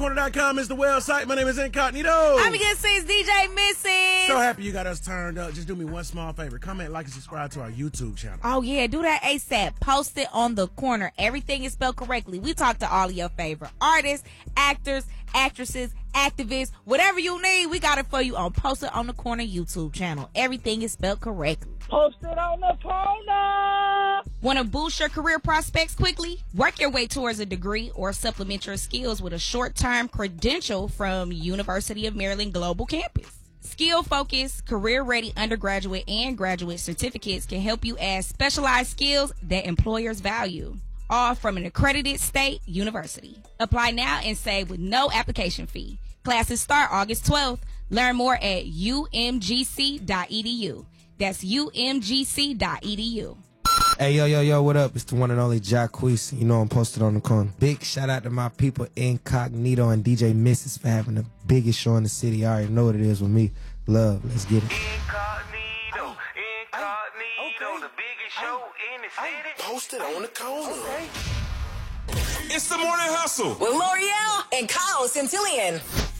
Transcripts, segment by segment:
OnTheCorner.com is the website. My name is Incognito. I'm against six DJ Missy. So happy you got us turned up. Just do me one small favor. Comment, like, and subscribe to our YouTube channel. Oh, yeah. Do that ASAP. Post it on the corner. Everything is spelled correctly. We talk to all of your favorite artists, actors, actresses, activists, whatever you need, we got it for you on Post It on the Corner YouTube channel. Everything is spelled correctly. Post it on the corner. Want to boost your career prospects quickly? Work your way towards a degree or supplement your skills with a short-term credential from University of Maryland Global Campus. Skill-focused, career-ready undergraduate and graduate certificates can help you add specialized skills that employers value. All from an accredited state university. Apply now and save with no application fee. Classes start August 12th. Learn more at umgc.edu. That's umgc.edu. Hey, yo, what up? It's the one and only Jacquees. You know I'm posted on the corner. Big shout out to my people Incognito and DJ Misses for having the biggest show in the city. I already know what it is with me. Love, let's get it. Incognito, the biggest show in the city. Posted on the corner. Okay. It's the Morning Hustle with L'Oreal and Kyle Centillion.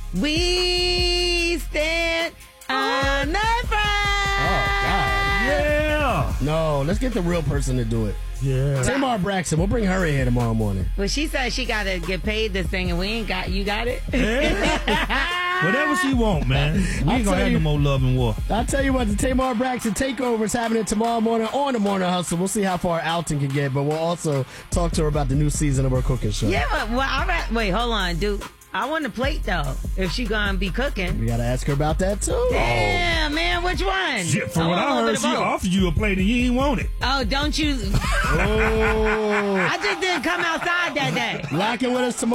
We stand on the front. Oh, God. Yeah. No, let's get the real person to do it. Yeah. Tamar Braxton, we'll bring her in here tomorrow morning. Well, she said she got to get paid to sing, and we ain't got. You got it? Whatever she want, man. We ain't gonna have no more love and war. I'll tell you what, the Tamar Braxton Takeover is happening tomorrow morning on the Morning Hustle. We'll see how far Alton can get, but we'll also talk to her about the new season of her cooking show. Yeah, well, all right. Wait, hold on, dude. I want the plate, though, if she gonna be cooking. We gotta ask her about that, too. Damn, man, which one? Shit, from what I heard, she offered you a plate and you ain't want it. Oh, don't you? Oh. I just didn't come outside that day. Lock in with us tomorrow.